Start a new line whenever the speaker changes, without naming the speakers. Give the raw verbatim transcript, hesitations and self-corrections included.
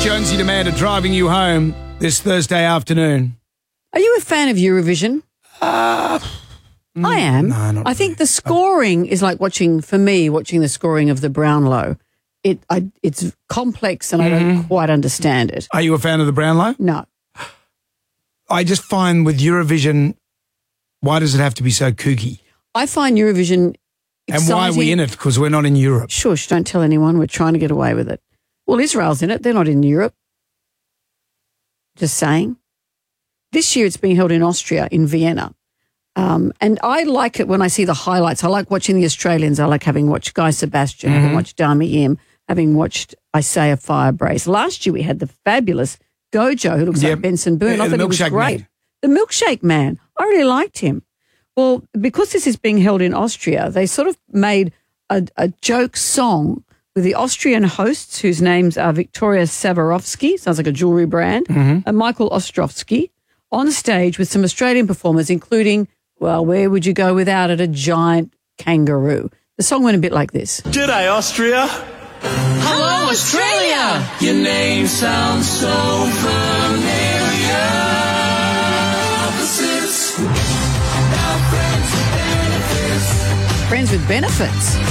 Jonesy Demand are driving you home this Thursday afternoon.
Are you a fan of Eurovision?
Uh,
I am.
No, not
I think
really.
the scoring is like watching, for me, watching the scoring of the Brownlow. It, I, it's complex and I don't quite understand it.
Are you a fan of the Brownlow?
No.
I just find with Eurovision, why does it have to be so kooky?
I find Eurovision exciting.
And why are we in it? Because we're not in Europe.
Shush, don't tell anyone. We're trying to get away with it. Well, Israel's in it. They're not in Europe. Just saying. This year it's being held in Austria, in Vienna. Um, and I like it when I see the highlights. I like watching the Australians. I like having watched Guy Sebastian,
Mm-hmm.
having watched Dami Im, having watched Isaiah Firebrace. Last year we had the fabulous Gojo, who looks
Yep.
like Benson Boone.
Yeah,
I
the
thought he was
Milkshake
great.
Man.
The Milkshake Man. I really liked him. Well, because this is being held in Austria, they sort of made a, a joke song with the Austrian hosts, whose names are Victoria Swarovski, sounds like a jewelry brand,
Mm-hmm.
and Michael Ostrovsky, on stage with some Australian performers, including, well, where would you go without it, a giant kangaroo. The song went a bit like this.
G'day, Austria.
Hello, Australia!
Your name sounds so familiar. Opposites, now friends with benefits.
Friends with benefits.